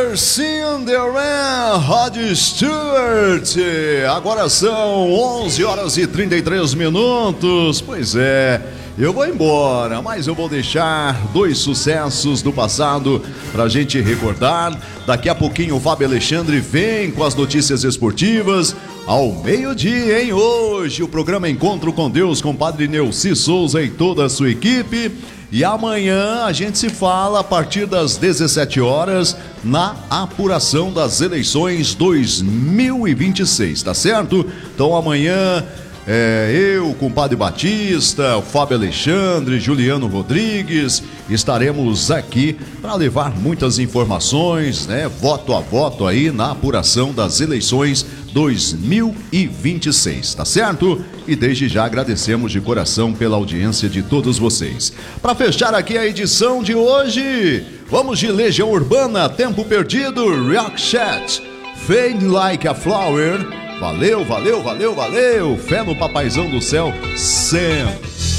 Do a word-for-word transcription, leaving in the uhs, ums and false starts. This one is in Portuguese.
Cinderella, Rod Stewart. Agora são onze horas e trinta e três minutos. Pois é, eu vou embora, mas eu vou deixar dois sucessos do passado pra gente recordar. Daqui a pouquinho o Fábio Alexandre vem com as notícias esportivas ao meio-dia, hein? Hoje o programa Encontro com Deus com Padre Neuci Souza e toda a sua equipe. E amanhã a gente se fala a partir das dezessete horas na apuração das eleições dois mil e vinte e seis, tá certo? Então amanhã é, eu, com o Padre Batista, o Fábio Alexandre, Juliano Rodrigues, estaremos aqui para levar muitas informações, né? Voto a voto aí na apuração das eleições dois mil e vinte e seis, tá certo? E desde já agradecemos de coração pela audiência de todos vocês. Para fechar aqui a edição de hoje, vamos de Legião Urbana, Tempo Perdido, Rockchat, Fade Like a Flower. Valeu, valeu, valeu, valeu. Fé no papaizão do céu sempre.